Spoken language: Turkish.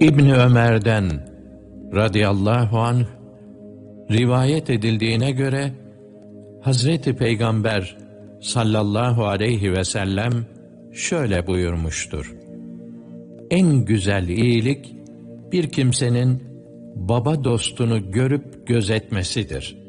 İbni Ömer'den radıyallahu anh rivayet edildiğine göre Hazreti Peygamber sallallahu aleyhi ve sellem şöyle buyurmuştur: En güzel iyilik bir kimsenin baba dostunu görüp gözetmesidir.